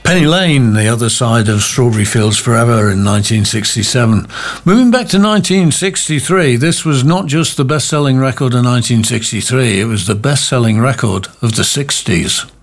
Penny Lane, The Other Side of Strawberry Fields Forever in 1967. Moving back to 1963, this was not just the best-selling record of 1963, it was the best-selling record of the 60s.